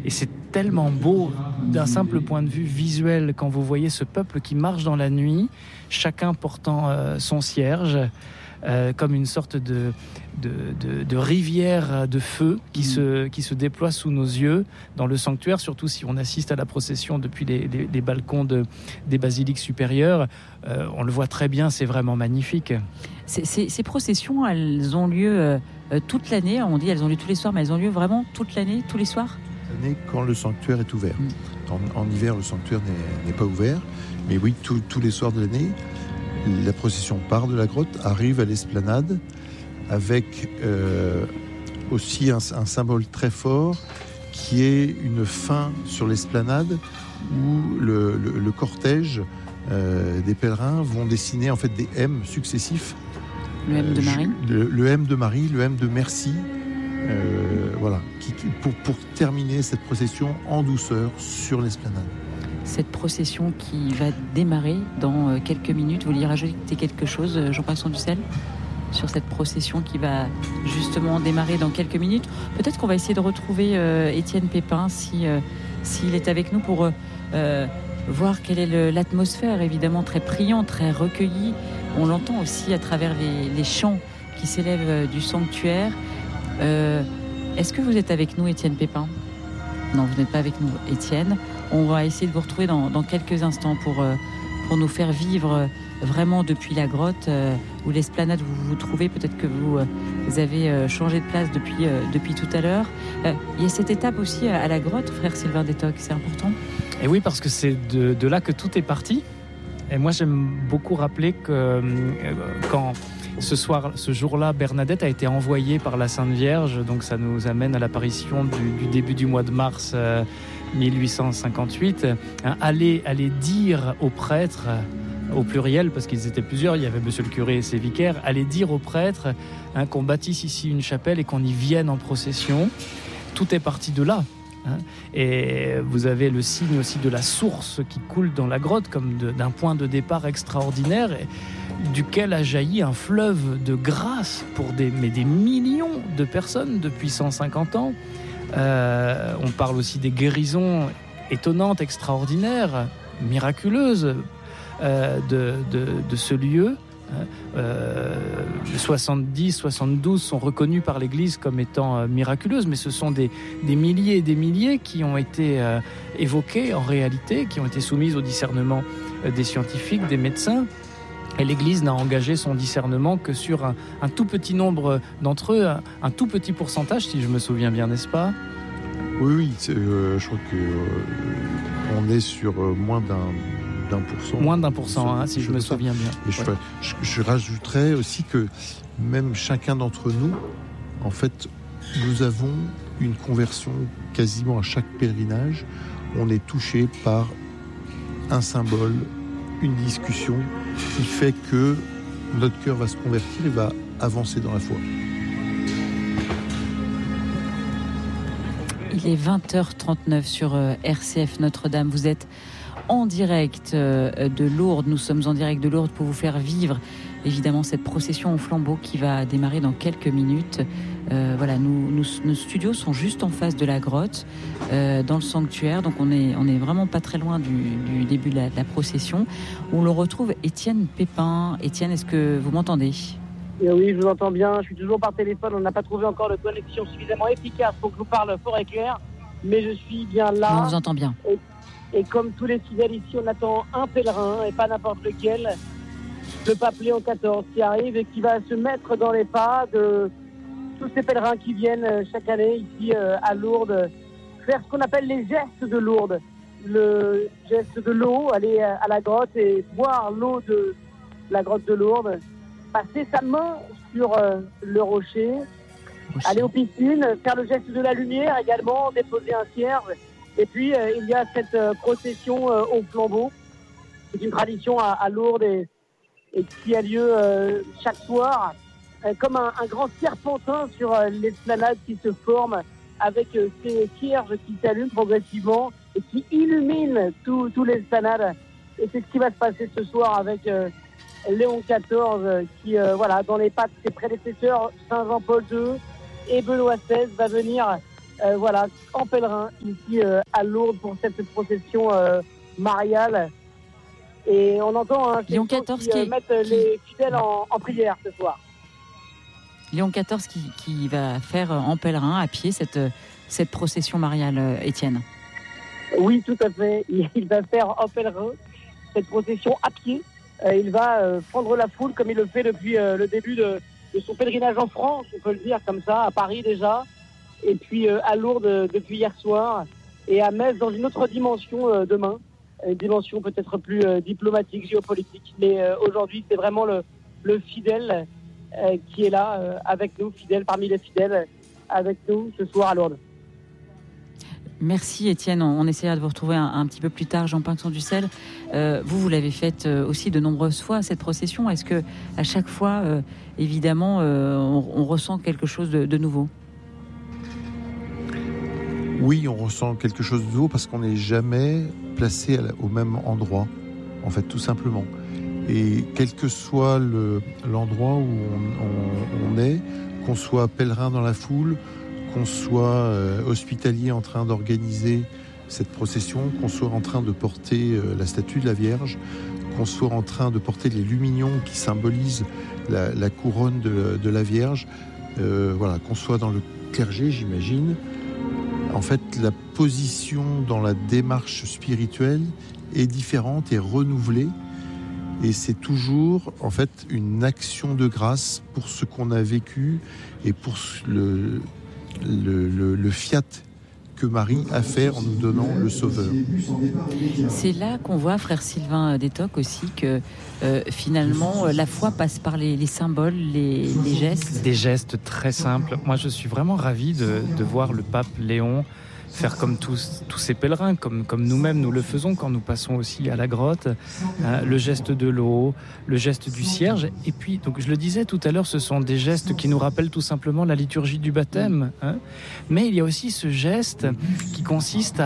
Et c'est tellement beau d'un simple point de vue visuel quand vous voyez ce peuple qui marche dans la nuit, chacun portant son cierge, comme une sorte de rivière de feu qui se déploie sous nos yeux dans le sanctuaire, surtout si on assiste à la procession depuis les balcons des basiliques supérieures. On le voit très bien, c'est vraiment magnifique. Ces processions, elles ont lieu toute l'année. On dit elles ont lieu tous les soirs, mais elles ont lieu vraiment toute l'année, tous les soirs ? Quand le sanctuaire est ouvert. En hiver, le sanctuaire n'est pas ouvert, mais oui, tous les soirs de l'année, la procession part de la grotte, arrive à l'esplanade, avec aussi un symbole très fort qui est une fin sur l'esplanade où le cortège des pèlerins vont dessiner en fait des M successifs. Le M de Marie. Le M de Marie, le M de Merci. Voilà, pour terminer cette procession en douceur sur l'esplanade. Cette procession qui va démarrer dans quelques minutes. Vous vouliez rajouter quelque chose, Jean-Paul Sanducel, sur cette procession qui va justement démarrer dans quelques minutes? Peut-être qu'on va essayer de retrouver Étienne Pépin s'il est avec nous pour voir quelle est l'atmosphère, évidemment très priante, très recueillie. On l'entend aussi à travers les chants qui s'élèvent du sanctuaire. Est-ce que vous êtes avec nous, Étienne Pépin? Non, vous n'êtes pas avec nous, Étienne. On va essayer de vous retrouver dans quelques instants pour nous faire vivre vraiment depuis la grotte ou l'esplanade où vous vous trouvez. Peut-être que vous avez changé de place depuis tout à l'heure. Il y a cette étape aussi à la grotte, frère Sylvain Détoc, c'est important. Et oui, parce que c'est de là que tout est parti. Et moi, j'aime beaucoup rappeler que quand ce jour-là, Bernadette a été envoyée par la Sainte Vierge, donc ça nous amène à l'apparition du début du mois de mars 1858, aller dire aux prêtres, au pluriel, parce qu'ils étaient plusieurs, il y avait monsieur le curé et ses vicaires, aller dire aux prêtres qu'on bâtisse ici une chapelle et qu'on y vienne en procession. Tout est parti de là. Et vous avez le signe aussi de la source qui coule dans la grotte comme d'un point de départ extraordinaire duquel a jailli un fleuve de grâce pour des millions de personnes depuis 150 ans. On parle aussi des guérisons étonnantes, extraordinaires, miraculeuses de ce lieu. 70, 72 sont reconnus par l'Église comme étant miraculeuses, mais ce sont des milliers et des milliers qui ont été évoqués en réalité, qui ont été soumises au discernement des scientifiques, des médecins. Et l'Église n'a engagé son discernement que sur un tout petit nombre d'entre eux, un tout petit pourcentage, si je me souviens bien, n'est-ce pas ? Oui, je crois qu'on est sur moins d'un pourcent. Moins d'1%, si je me souviens bien. Et je rajouterais aussi que même chacun d'entre nous, en fait, nous avons une conversion quasiment à chaque pèlerinage. On est touché par un symbole, une discussion qui fait que notre cœur va se convertir et va avancer dans la foi. Il est 20h39 sur RCF Notre-Dame. Vous êtes en direct de Lourdes. Nous sommes en direct de Lourdes pour vous faire vivre évidemment cette procession au flambeau qui va démarrer dans quelques minutes. Voilà, nos studios sont juste en face de la grotte, dans le sanctuaire, donc on est vraiment pas très loin du début de la procession. On le retrouve Étienne Pépin. Étienne, est-ce que vous m'entendez ? Oui, je vous entends bien. Je suis toujours par téléphone. On n'a pas trouvé encore de connexion suffisamment efficace pour que je vous parle fort et clair, mais je suis bien là. On vous entend bien. Et comme tous les fidèles ici, on attend un pèlerin, et pas n'importe lequel, le pape Léon XIV qui arrive et qui va se mettre dans les pas de tous ces pèlerins qui viennent chaque année ici à Lourdes, faire ce qu'on appelle les gestes de Lourdes. Le geste de l'eau, aller à la grotte et boire l'eau de la grotte de Lourdes, passer sa main sur le rocher, aller aux piscines, faire le geste de la lumière également, déposer un cierge. Et puis, il y a cette procession au flambeau. C'est une tradition à Lourdes et qui a lieu chaque soir, comme un grand serpentin sur l'esplanade qui se forme avec ces cierges qui s'allument progressivement et qui illuminent tout l'esplanade. Et c'est ce qui va se passer ce soir avec Léon XIV qui, dans les pas de ses prédécesseurs, Saint Jean-Paul II et Benoît XVI, va venir voilà, en pèlerin, ici à Lourdes pour cette procession mariale. Et on entend Léon XIV qui mettent les fidèles en prière ce soir. Léon XIV qui va faire en pèlerin, à pied, cette procession mariale, Étienne. Oui, tout à fait. Il va faire en pèlerin cette procession à pied. Il va prendre la foule comme il le fait depuis le début de son pèlerinage en France, on peut le dire comme ça, à Paris déjà, et puis à Lourdes depuis hier soir, et à Metz dans une autre dimension demain, une dimension peut-être plus diplomatique, géopolitique. Mais aujourd'hui, c'est vraiment le fidèle qui est là avec nous, fidèle parmi les fidèles, avec nous ce soir à Lourdes. Merci Étienne, on essaiera de vous retrouver un petit peu plus tard. Jean Pinxon du Sel, vous l'avez faite aussi de nombreuses fois, cette procession. Est-ce que à chaque fois, évidemment, on ressent quelque chose de nouveau ? Oui, on ressent quelque chose de nouveau parce qu'on n'est jamais placé au même endroit, en fait, tout simplement. Et quel que soit l'endroit où on est, qu'on soit pèlerin dans la foule, qu'on soit hospitalier en train d'organiser cette procession, qu'on soit en train de porter la statue de la Vierge, qu'on soit en train de porter les lumignons qui symbolisent la couronne de la Vierge, voilà, qu'on soit dans le clergé, j'imagine. En fait, la position dans la démarche spirituelle est différente et renouvelée. Et c'est toujours, en fait, une action de grâce pour ce qu'on a vécu et pour le fiat que Marie a fait en nous donnant le Sauveur. C'est là qu'on voit, frère Sylvain Détoc, aussi que finalement la foi passe par les symboles, les gestes. Des gestes très simples. Moi, je suis vraiment ravi de voir le pape Léon faire comme tous ces pèlerins, comme nous-mêmes nous le faisons quand nous passons aussi à la grotte, le geste de l'eau, le geste du cierge. Et puis, donc je le disais tout à l'heure, ce sont des gestes qui nous rappellent tout simplement la liturgie du baptême. Mais il y a aussi ce geste qui consiste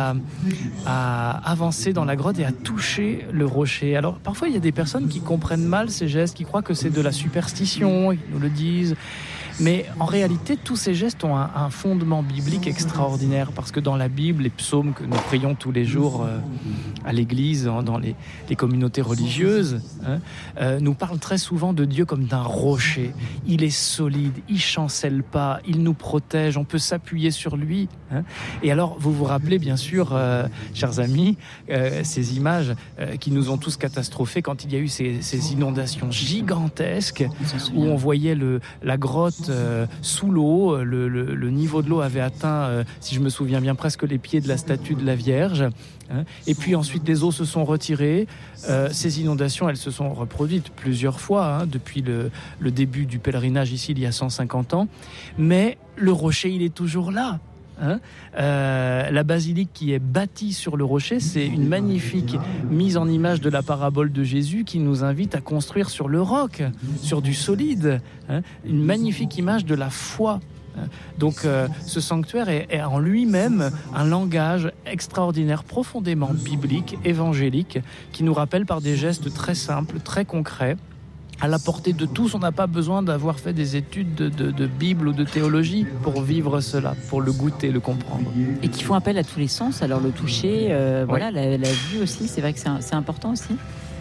à avancer dans la grotte et à toucher le rocher. Alors parfois, il y a des personnes qui comprennent mal ces gestes, qui croient que c'est de la superstition, ils nous le disent. Mais en réalité, tous ces gestes ont un fondement biblique extraordinaire, parce que dans la Bible, les psaumes que nous prions tous les jours à l'église, dans les communautés religieuses, nous parlent très souvent de Dieu comme d'un rocher. Il est solide, il chancelle pas, il nous protège, on peut s'appuyer sur lui. Et alors, vous vous rappelez bien sûr, chers amis, ces images qui nous ont tous catastrophés quand il y a eu ces inondations gigantesques, où on voyait la grotte sous l'eau, le niveau de l'eau avait atteint, si je me souviens bien, presque les pieds de la statue de la Vierge. Et puis ensuite, les eaux se sont retirées. Ces inondations, elles se sont reproduites plusieurs fois depuis le début du pèlerinage ici, il y a 150 ans. Mais le rocher, il est toujours là. La basilique qui est bâtie sur le rocher, c'est une magnifique mise en image de la parabole de Jésus qui nous invite à construire sur le roc, sur du solide, une magnifique image de la foi. Donc ce sanctuaire est en lui-même un langage extraordinaire, profondément biblique, évangélique, qui nous rappelle par des gestes très simples, très concrets, à la portée de tous. On n'a pas besoin d'avoir fait des études de Bible ou de théologie pour vivre cela, pour le goûter, le comprendre. Et qui font appel à tous les sens, alors le toucher, voilà, la vue aussi, c'est vrai que c'est important aussi.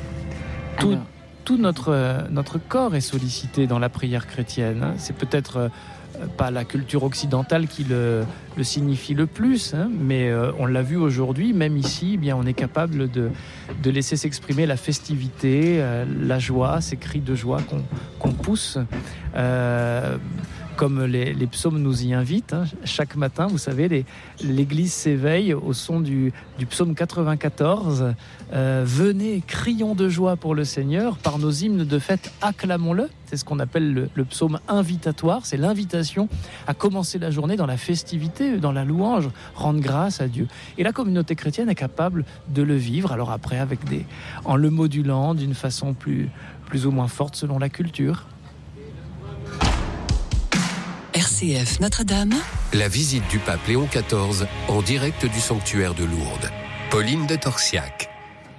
Tout notre corps est sollicité dans la prière chrétienne. C'est peut-être pas la culture occidentale qui le signifie le plus, mais on l'a vu aujourd'hui, même ici, bien, on est capable de laisser s'exprimer la festivité, la joie, ces cris de joie qu'on pousse. Comme les psaumes nous y invitent, chaque matin, vous savez, l'église s'éveille au son du psaume 94. Venez, crions de joie pour le Seigneur, par nos hymnes de fête, acclamons-le. C'est ce qu'on appelle le psaume invitatoire, c'est l'invitation à commencer la journée dans la festivité, dans la louange, rendre grâce à Dieu. Et la communauté chrétienne est capable de le vivre, alors après en le modulant d'une façon plus ou moins forte selon la culture. RCF Notre-Dame. La visite du pape Léon XIV en direct du sanctuaire de Lourdes. Pauline de Torsiac.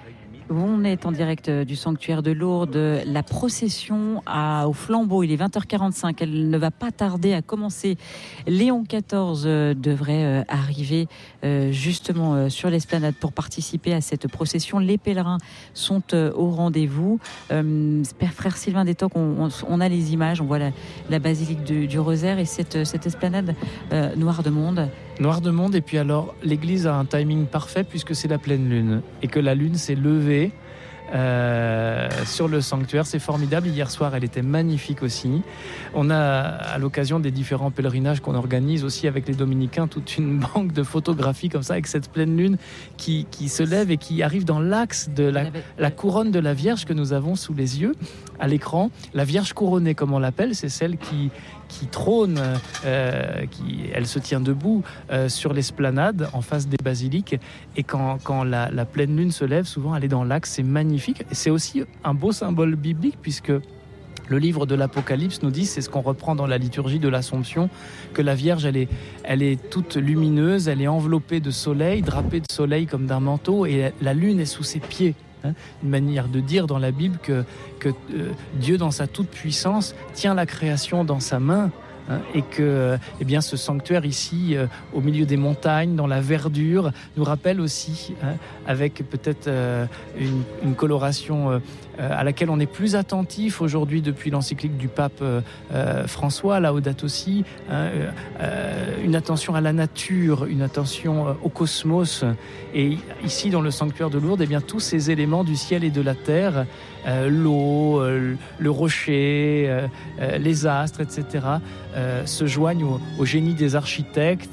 On est en direct du sanctuaire de Lourdes. La procession au flambeau, il est 20h45. Elle ne va pas tarder à commencer. Léon XIV devrait arriver justement sur l'esplanade pour participer à cette procession. Les pèlerins sont au rendez-vous. Frère Sylvain Détoc, on a les images, on voit la basilique du Rosaire et cette esplanade noire de monde. Noir de monde, et puis alors l'église a un timing parfait puisque c'est la pleine lune et que la lune s'est levée sur le sanctuaire. C'est formidable. Hier soir, elle était magnifique aussi. On a, à l'occasion des différents pèlerinages qu'on organise aussi avec les dominicains, toute une banque de photographies comme ça avec cette pleine lune qui se lève et qui arrive dans l'axe de la couronne de la Vierge que nous avons sous les yeux à l'écran. La Vierge couronnée, comme on l'appelle, c'est celle qui trône, elle se tient debout sur l'esplanade en face des basiliques, et quand la pleine lune se lève, souvent elle est dans l'axe. C'est magnifique. Et c'est aussi un beau symbole biblique puisque le livre de l'Apocalypse nous dit, c'est ce qu'on reprend dans la liturgie de l'Assomption, que la Vierge, elle est toute lumineuse, elle est enveloppée de soleil, drapée de soleil comme d'un manteau, et la lune est sous ses pieds. Une manière de dire dans la Bible que Dieu, dans sa toute-puissance, tient la création dans sa main, et que ce sanctuaire ici, au milieu des montagnes, dans la verdure, nous rappelle aussi, avec peut-être une coloration à laquelle on est plus attentif aujourd'hui depuis l'encyclique du pape François, Laudato Si, une attention à la nature, une attention au cosmos. Et ici, dans le sanctuaire de Lourdes, tous ces éléments du ciel et de la terre, l'eau, le rocher, les astres, etc., se joignent au génie des architectes,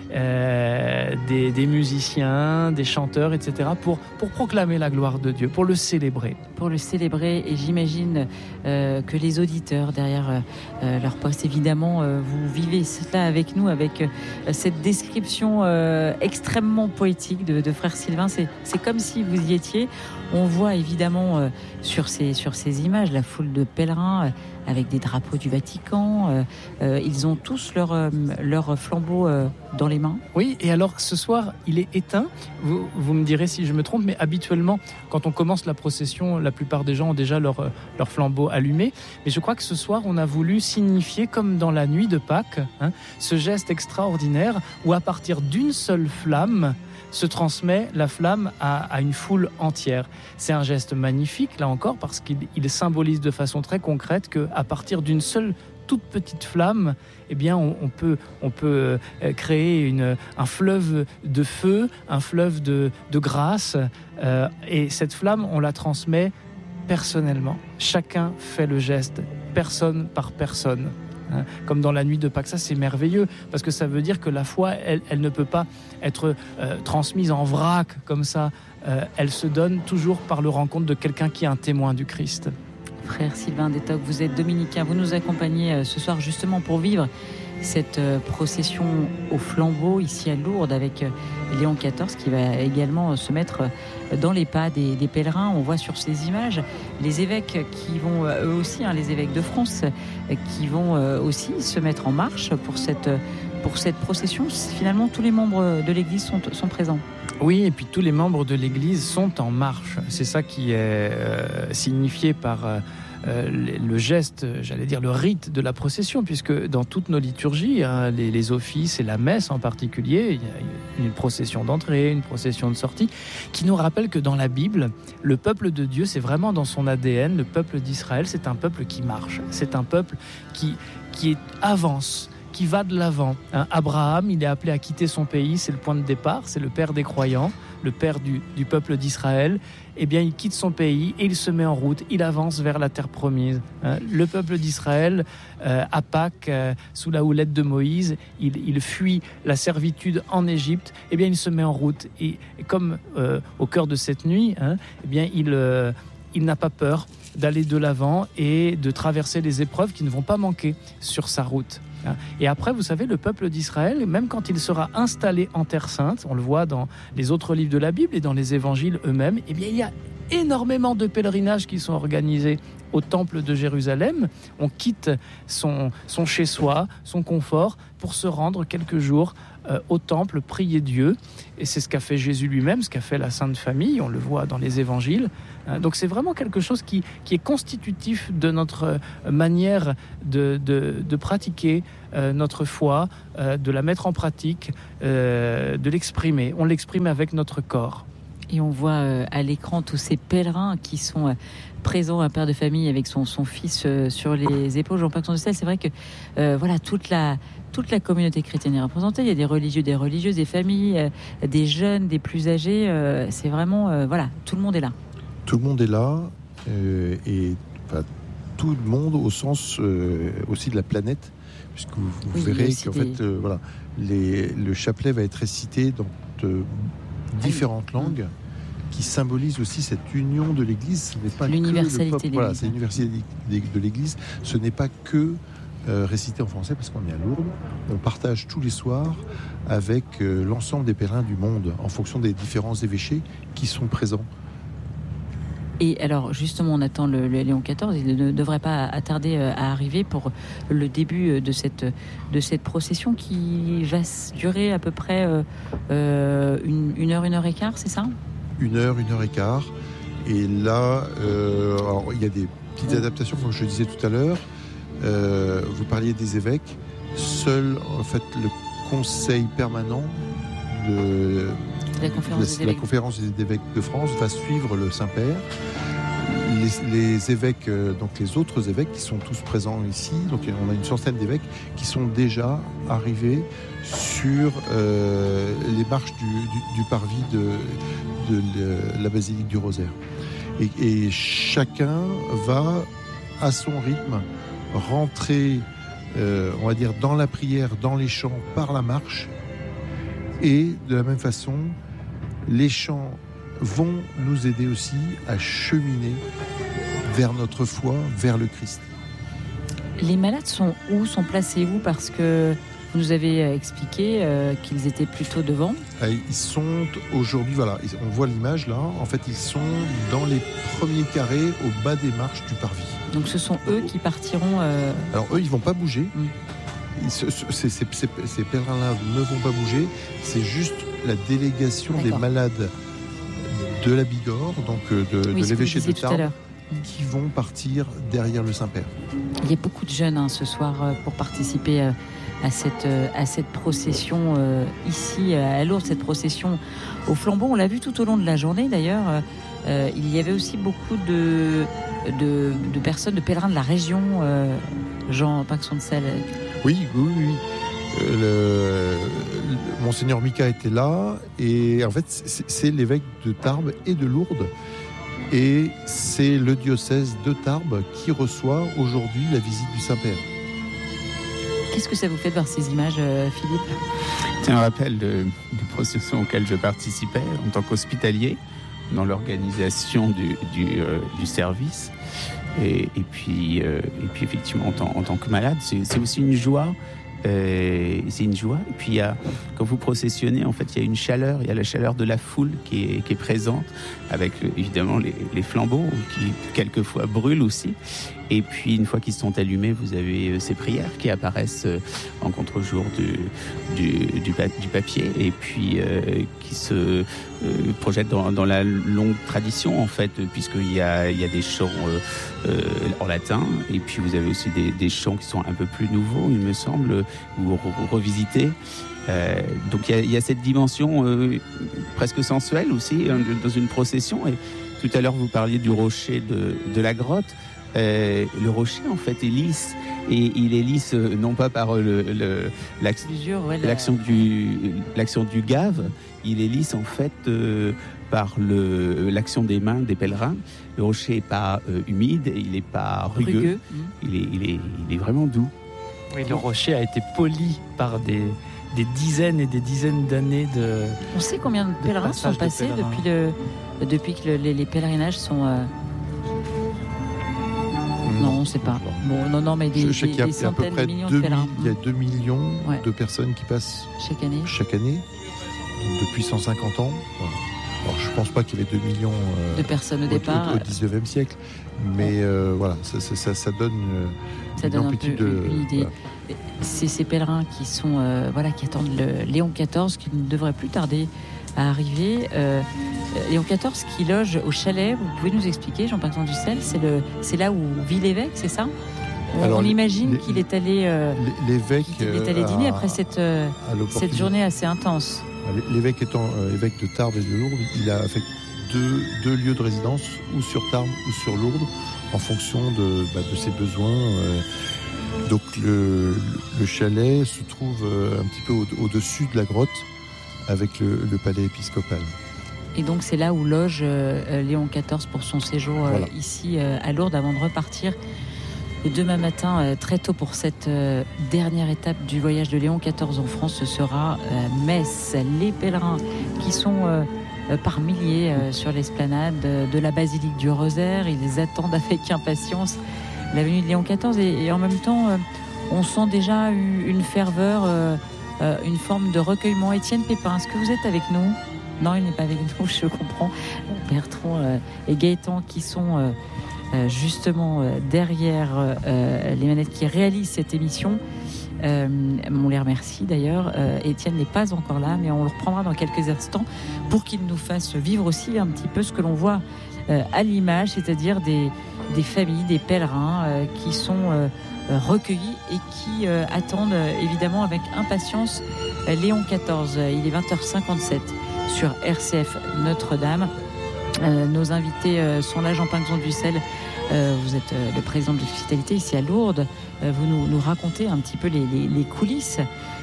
des musiciens, des chanteurs, etc., pour proclamer la gloire de Dieu, pour le célébrer. Pour le célébrer, et j'imagine que les auditeurs derrière leur poste, évidemment, vous vivez cela avec nous, avec cette description extrêmement poétique de Frère Sylvain. C'est comme si vous y étiez. On voit évidemment sur ces images la foule de pèlerins avec des drapeaux du Vatican. Ils ont tous leur flambeau dans les mains. Oui, et alors ce soir, il est éteint. Vous me direz si je me trompe, mais habituellement, quand on commence la procession, la plupart des gens ont déjà leur flambeau allumé. Mais je crois que ce soir, on a voulu signifier, comme dans la nuit de Pâques, ce geste extraordinaire où à partir d'une seule flamme, se transmet la flamme à une foule entière. C'est un geste magnifique, là encore, parce qu'il symbolise de façon très concrète qu'à partir d'une seule toute petite flamme, on peut créer un fleuve de feu, un fleuve de grâce. Et cette flamme, on la transmet personnellement. Chacun fait le geste, personne par personne. Comme dans la nuit de Pâques. Ça, c'est merveilleux, parce que ça veut dire que la foi, elle ne peut pas être transmise en vrac comme ça. Elle se donne toujours par le rencontre de quelqu'un qui est un témoin du Christ. Frère Sylvain Détoc, vous êtes dominicain, vous nous accompagnez ce soir justement pour vivre cette procession au flambeau ici à Lourdes avec Léon XIV qui va également se mettre dans les pas des pèlerins. On voit sur ces images les évêques qui vont eux aussi, les évêques de France, qui vont aussi se mettre en marche pour cette procession. Finalement, tous les membres de l'Église sont présents. Oui, et puis tous les membres de l'Église sont en marche. C'est ça qui est signifié par le geste, j'allais dire le rite de la procession, puisque dans toutes nos liturgies, les offices et la messe en particulier, il y a une procession d'entrée, une procession de sortie, qui nous rappelle que dans la Bible, le peuple de Dieu, c'est vraiment dans son ADN, le peuple d'Israël, c'est un peuple qui marche, c'est un peuple qui avance, qui va de l'avant. Abraham, il est appelé à quitter son pays, c'est le point de départ, c'est le père des croyants, le père du peuple d'Israël. Il quitte son pays et il se met en route, il avance vers la terre promise. Le peuple d'Israël, à Pâques, sous la houlette de Moïse, il fuit la servitude en Égypte, il se met en route. Et comme au cœur de cette nuit, il n'a pas peur d'aller de l'avant et de traverser les épreuves qui ne vont pas manquer sur sa route. Et après, vous savez, le peuple d'Israël, même quand il sera installé en Terre Sainte, on le voit dans les autres livres de la Bible et dans les évangiles eux-mêmes, il y a énormément de pèlerinages qui sont organisés au temple de Jérusalem. On quitte son chez-soi, son confort, pour se rendre quelques jours au temple, prier Dieu. Et c'est ce qu'a fait Jésus lui-même, ce qu'a fait la Sainte Famille, on le voit dans les évangiles. Donc c'est vraiment quelque chose qui est constitutif de notre manière de pratiquer notre foi, de la mettre en pratique, de l'exprimer. On l'exprime avec notre corps. Et on voit à l'écran tous ces pèlerins qui sont présents, un père de famille avec son fils sur les épaules. Jean-Paul Sandusel, c'est vrai que voilà, toute la communauté chrétienne est représentée. Il y a des religieux, des religieuses, des familles, des jeunes, des plus âgés. C'est vraiment, voilà, tout le monde est là. Tout le monde est là, et tout le monde au sens aussi de la planète, puisque vous verrez qu'en fait, voilà, le chapelet va être récité dans de différentes langues, qui symbolise aussi cette union de l'Église. Ce n'est pas l'universalité que le peuple, de l'Église. voilà, c'est l'universalité de l'Église. Ce n'est pas que récité en français, parce qu'on est à Lourdes. On partage tous les soirs avec l'ensemble des pèlerins du monde, en fonction des différents évêchés qui sont présents. Et alors, justement, on attend le Léon XIV. Il ne devrait pas attarder à arriver pour le début de cette procession qui va durer à peu près une heure et quart, c'est ça ? Une heure et quart. Et là, alors, il y a des petites adaptations, comme je le disais tout à l'heure. Vous parliez des évêques. Seul, en fait, le conseil permanent de la conférence des évêques de France va suivre le Saint-Père. Les évêques, donc les autres évêques qui sont tous présents ici, donc on a une centaine d'évêques qui sont déjà arrivés sur les marches du parvis de la basilique du Rosaire. Et chacun va, à son rythme, rentrer, on va dire, dans la prière, dans les chants, par la marche. Et de la même façon, les chants vont nous aider aussi à cheminer vers notre foi, vers le Christ. Les malades sont où, sont placés où ? Parce que vous nous avez expliqué qu'ils étaient plutôt devant. Ils sont aujourd'hui, voilà, on voit l'image là, en fait ils sont dans les premiers carrés au bas des marches du parvis. Donc ce sont eux qui partiront... Alors eux, ils ne vont pas bouger. Ces pèlerins-là ne vont pas bouger, c'est juste la délégation des malades de la Bigorre, donc de l'évêché de Tarbes, qui vont partir derrière le Saint-Père. Il y a beaucoup de jeunes ce soir pour participer à cette procession ici à Lourdes, cette procession au flambeau. On l'a vu tout au long de la journée d'ailleurs. Il y avait aussi beaucoup de personnes, de pèlerins de la région, Jean-Paul Sandusel. Oui. Monseigneur Mika était là, et en fait c'est l'évêque de Tarbes et de Lourdes, et c'est le diocèse de Tarbes qui reçoit aujourd'hui la visite du Saint-Père. Qu'est-ce que ça vous fait de voir ces images, Philippe ? C'est un rappel de procession auquel je participais en tant qu'hospitalier dans l'organisation du service, et puis effectivement en tant que malade, c'est aussi une joie. C'est une joie. Et puis quand vous processionnez, en fait, il y a une chaleur. Il y a la chaleur de la foule qui est présente, avec évidemment les flambeaux qui quelquefois brûlent aussi. Et puis une fois qu'ils sont allumés, vous avez ces prières qui apparaissent en contre-jour du papier, et puis qui se projettent dans la longue tradition, en fait, puisqu'il y a des chants en latin, et puis vous avez aussi des chants qui sont un peu plus nouveaux, il me semble, ou revisités. Donc il y a cette dimension presque sensuelle aussi dans une procession. Et tout à l'heure vous parliez du rocher de la grotte. Le rocher en fait est lisse, et il est lisse non pas par l'action du gave, il est lisse en fait par l'action des mains des pèlerins. Le rocher n'est pas humide, il n'est pas rugueux. Il est vraiment doux. Oui, le rocher a été poli par des dizaines et des dizaines d'années de... On sait combien de pèlerins sont passés depuis que les pèlerinages sont... Non, on ne sait pas. Bon, non, mais des centaines de millions de pèlerins. Il y a 2 millions de personnes qui passent chaque année, depuis 150 ans. Voilà. Alors, je ne pense pas qu'il y avait 2 millions de personnes au départ au 19e siècle, mais voilà, ça donne une amplitude une idée. Voilà. C'est ces pèlerins qui sont qui attendent le Léon XIV, qui ne devrait plus tarder à arriver. Léon XIV qui loge au chalet. Vous pouvez nous expliquer, Jean-Paul Dussel, c'est là où vit l'évêque, c'est ça? On imagine qu'il est allé dîner après cette journée assez intense. L'évêque étant évêque de Tarbes et de Lourdes, il a fait deux lieux de résidence, ou sur Tarbes ou sur Lourdes, en fonction de ses besoins. Donc le chalet se trouve un petit peu au-dessus de la grotte, avec le palais épiscopal. Et donc c'est là où loge Léon XIV pour son séjour ici à Lourdes, avant de repartir demain matin très tôt pour cette dernière étape du voyage de Léon XIV en France. Ce sera Metz. Les pèlerins qui sont par milliers sur l'esplanade de la basilique du Rosaire, ils attendent avec impatience la venue de Léon XIV et en même temps on sent déjà une ferveur, une forme de recueillement. Étienne Pépin, est-ce que vous êtes avec nous? Non, il n'est pas avec nous, je comprends. Bertrand et Gaëtan qui sont justement derrière les manettes qui réalisent cette émission. On les remercie d'ailleurs. Étienne n'est pas encore là, mais on le reprendra dans quelques instants pour qu'il nous fasse vivre aussi un petit peu ce que l'on voit à l'image, c'est-à-dire des familles, des pèlerins qui sont recueillis et qui attendent évidemment avec impatience Léon XIV. Il est 20h57 sur RCF Notre-Dame. Nos invités sont là. Jean-Paul Dussel, vous êtes le président de l'Hospitalité ici à Lourdes. Vous nous racontez un petit peu les coulisses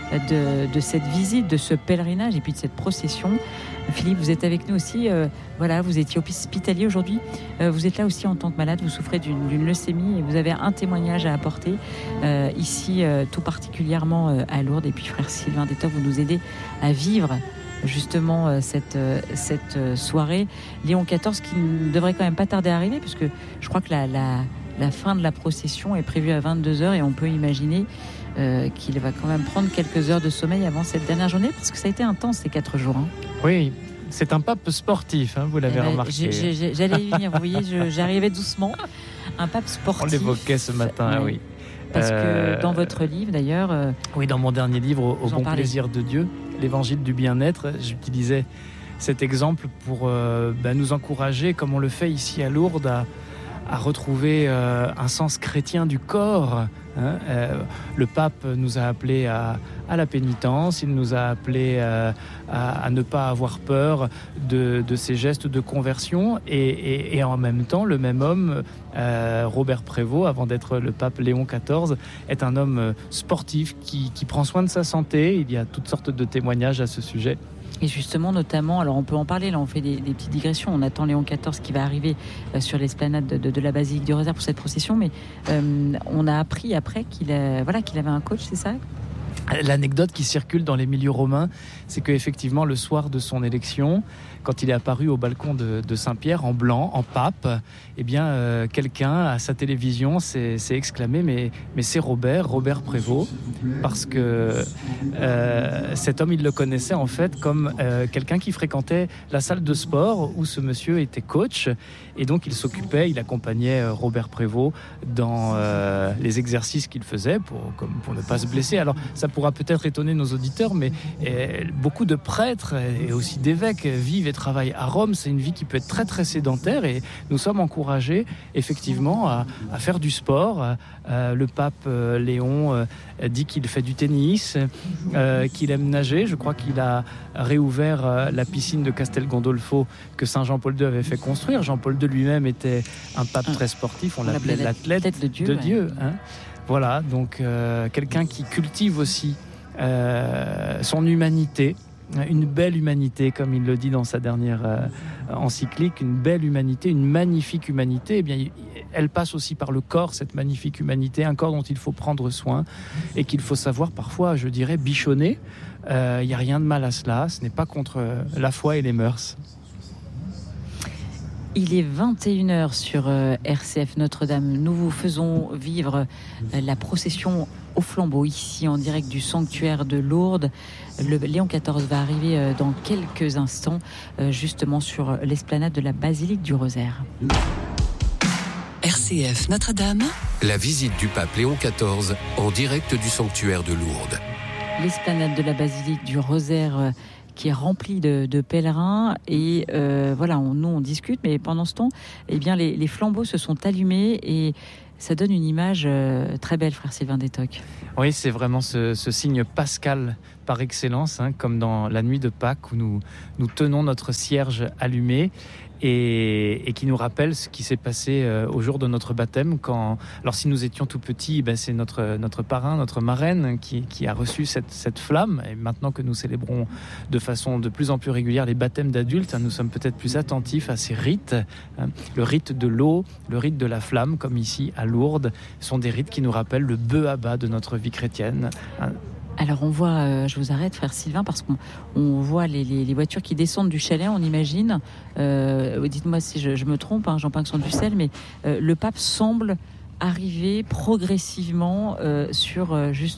de cette visite, de ce pèlerinage et puis de cette procession. Philippe, vous êtes avec nous aussi. Vous étiez hospitalier aujourd'hui. Vous êtes là aussi en tant que malade. Vous souffrez d'une leucémie et vous avez un témoignage à apporter ici, tout particulièrement à Lourdes. Et puis, frère Sylvain Détoc, vous nous aidez à vivre justement cette soirée. Léon XIV qui ne devrait quand même pas tarder à arriver, puisque je crois que la fin de la procession est prévue à 22h et on peut imaginer qu'il va quand même prendre quelques heures de sommeil avant cette dernière journée, parce que ça a été intense ces 4 jours. Oui, c'est un pape sportif, vous l'avez remarqué. J'allais y venir, vous voyez, j'arrivais doucement. Un pape sportif. On l'évoquait ce matin, oui. Parce que dans votre livre d'ailleurs... Oui, dans mon dernier livre, Au bon plaisir de Dieu, l'évangile du bien-être, j'utilisais cet exemple pour nous encourager, comme on le fait ici à Lourdes, à retrouver un sens chrétien du corps. Le pape nous a appelés à la pénitence, il nous a appelés à ne pas avoir peur de ces gestes de conversion et en même temps, le même homme, Robert Prévost, avant d'être le pape Léon XIV, est un homme sportif qui prend soin de sa santé. Il y a toutes sortes de témoignages à ce sujet. Et justement, notamment, alors on peut en parler, là on fait des petites digressions, on attend Léon XIV qui va arriver sur l'esplanade de la basilique du Rosaire pour cette procession, mais on a appris après qu'il avait un coach, c'est ça ? L'anecdote qui circule dans les milieux romains, c'est qu'effectivement, le soir de son élection, quand il est apparu au balcon de Saint-Pierre en blanc, en pape, quelqu'un à sa télévision s'est exclamé mais c'est Robert Prévost, parce que cet homme, il le connaissait en fait comme quelqu'un qui fréquentait la salle de sport où ce monsieur était coach, et donc il accompagnait Robert Prévost dans les exercices qu'il faisait pour ne pas se blesser. Alors ça pourra peut-être étonner nos auditeurs, mais beaucoup de prêtres et aussi d'évêques vivent et travaillent à Rome. C'est une vie qui peut être très très sédentaire, et nous sommes encouragés effectivement à faire du sport. Le pape Léon dit qu'il fait du tennis, qu'il aime nager. Je crois qu'il a réouvert la piscine de Castel Gandolfo que Saint Jean-Paul II avait fait construire. Jean-Paul II lui-même était un pape très sportif, on l'appelait l'athlète de Dieu. Voilà, donc quelqu'un qui cultive aussi son humanité, une belle humanité, comme il le dit dans sa dernière encyclique, une belle humanité, une magnifique humanité. Eh bien, elle passe aussi par le corps, cette magnifique humanité, un corps dont il faut prendre soin et qu'il faut savoir parfois, je dirais, bichonner. Il n'y a rien de mal à cela, ce n'est pas contre la foi et les mœurs. Il est 21h sur RCF Notre-Dame. Nous vous faisons vivre la procession au flambeau ici en direct du sanctuaire de Lourdes. Le Léon XIV va arriver dans quelques instants justement sur l'esplanade de la basilique du Rosaire. RCF Notre-Dame. La visite du pape Léon XIV en direct du sanctuaire de Lourdes. L'esplanade de la basilique du Rosaire qui est remplie de pèlerins et voilà, nous on discute, mais pendant ce temps, eh bien les flambeaux se sont allumés et ça donne une image très belle, frère Sylvain Détoc. Oui, c'est vraiment ce signe pascal par excellence, comme dans la nuit de Pâques où nous tenons notre cierge allumé et qui nous rappelle ce qui s'est passé au jour de notre baptême. Alors si nous étions tout petits, c'est notre parrain, notre marraine qui a reçu cette flamme. Et maintenant que nous célébrons de façon de plus en plus régulière les baptêmes d'adultes, nous sommes peut-être plus attentifs à ces rites. Le rite de l'eau, le rite de la flamme, comme ici à Lourdes, sont des rites qui nous rappellent le bœuf à bas de notre vie chrétienne. Alors on voit, je vous arrête frère Sylvain, parce qu'on voit les voitures qui descendent du chalet, on imagine, dites-moi si je me trompe, Jean-Pinxon Dussel, mais le pape semble arriver progressivement sur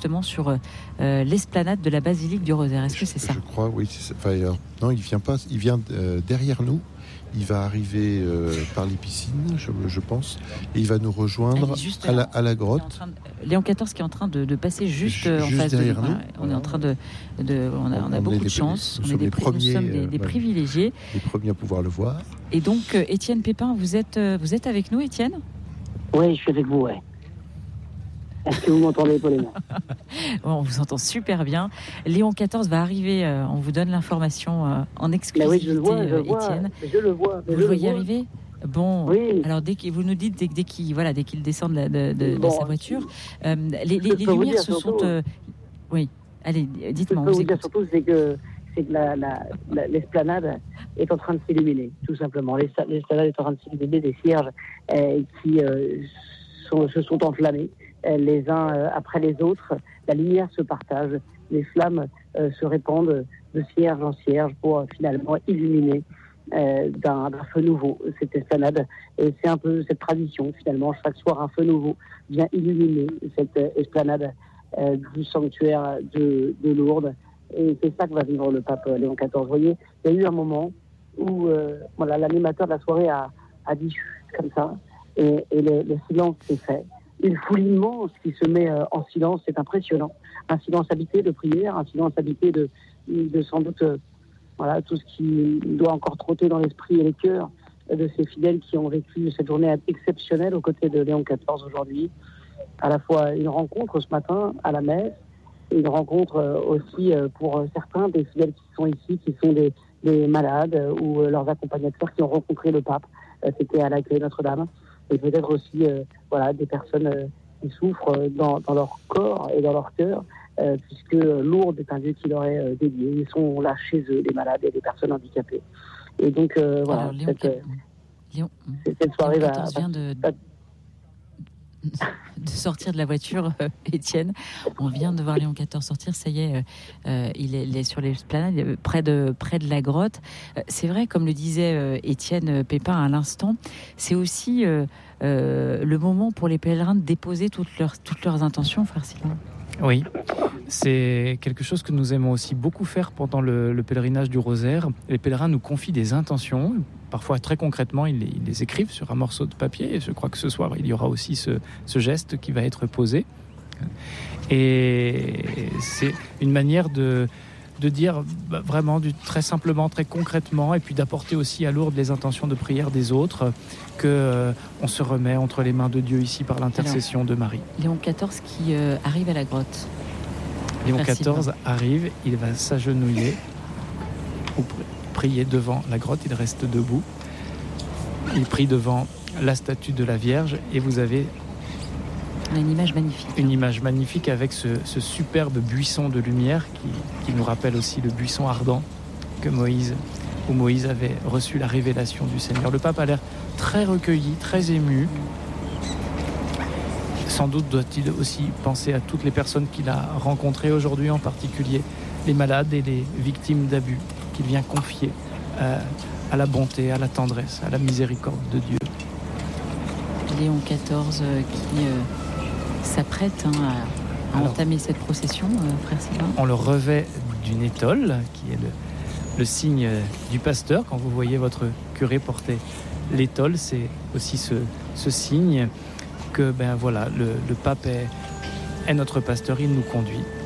l'esplanade de la basilique du Rosaire. Est-ce que c'est ça ? Je crois, oui. C'est ça. Enfin, alors, non, il vient pas, il vient derrière nous. Il va arriver par les piscines, je pense, et il va nous rejoindre à la grotte. Léon XIV qui est en train de passer juste en face derrière de nous. On est en train on a beaucoup de chance. Nous sommes des privilégiés. Les premiers à pouvoir le voir. Et donc, Étienne Pépin, vous êtes avec nous, Étienne ? Oui, je suis avec vous, ouais. Est-ce que vous m'entendez, Pauline ? On vous entend super bien. Léon XIV va arriver, on vous donne l'information en exclusivité, oui, je le vois, Étienne. Je le vois. Vous le voyez arriver ? Bon, oui. Alors vous nous dites dès qu'il descend de sa voiture, les lumières se sont... oui, allez, dites-moi. Ce que je peux vous dire surtout, c'est que l'esplanade est en train de s'illuminer, tout simplement. L'esplanade est en train de s'illuminer, des cierges qui se sont enflammés les uns après les autres. La lumière se partage, les flammes se répandent de cierge en cierge pour finalement illuminer d'un feu nouveau cette esplanade. Et c'est un peu cette tradition finalement, chaque soir un feu nouveau vient illuminer cette esplanade du sanctuaire de Lourdes. Et c'est ça que va vivre le pape Léon XIV. Vous voyez, il y a eu un moment où l'animateur de la soirée a dit comme ça, et le silence s'est fait. Une foule immense qui se met en silence, c'est impressionnant. Un silence habité de prière, un silence habité de sans doute tout ce qui doit encore trotter dans l'esprit et les cœurs de ces fidèles qui ont vécu cette journée exceptionnelle aux côtés de Léon XIV aujourd'hui. À la fois une rencontre ce matin à la messe, et une rencontre aussi pour certains des fidèles qui sont ici, qui sont des malades ou leurs accompagnateurs qui ont rencontré le pape. C'était à l'accueil Notre-Dame. Et peut-être aussi des personnes qui souffrent dans leur corps et dans leur cœur, puisque Lourdes est un lieu qui leur est dédié. Ils sont là chez eux, les malades et les personnes handicapées. Et donc Alors, cette soirée va de sortir de la voiture, Étienne. On vient de voir Léon XIV sortir, ça y est, il est sur l'esplanade, près de la grotte. C'est vrai, comme le disait Étienne Pépin à l'instant, c'est aussi le moment pour les pèlerins de déposer toutes leurs intentions, frère Sylvain. Oui, c'est quelque chose que nous aimons aussi beaucoup faire pendant le pèlerinage du Rosaire. Les pèlerins nous confient des intentions. Parfois, très concrètement, ils les écrivent sur un morceau de papier. Et je crois que ce soir, il y aura aussi ce geste qui va être posé. Et c'est une manière de dire vraiment très simplement, très concrètement, et puis d'apporter aussi à Lourdes les intentions de prière des autres, qu'on se remet entre les mains de Dieu ici par l'intercession de Marie. Léon XIV qui arrive à la grotte. Léon XIV arrive, il va s'agenouiller ou prier devant la grotte, il reste debout. Il prie devant la statue de la Vierge et vous avez une image magnifique. Une image magnifique avec ce superbe buisson de lumière qui nous rappelle aussi le buisson ardent où Moïse avait reçu la révélation du Seigneur. Le pape a l'air très recueilli, très ému. Sans doute doit-il aussi penser à toutes les personnes qu'il a rencontrées aujourd'hui, en particulier les malades et les victimes d'abus qu'il vient confier à la bonté, à la tendresse, à la miséricorde de Dieu. Léon XIV qui s'apprête à entamer cette procession, frère Sylvain. On le revêt d'une étole, qui est le signe du pasteur. Quand vous voyez votre curé porter l'étole, c'est aussi ce signe que le pape est notre pasteur, il nous conduit.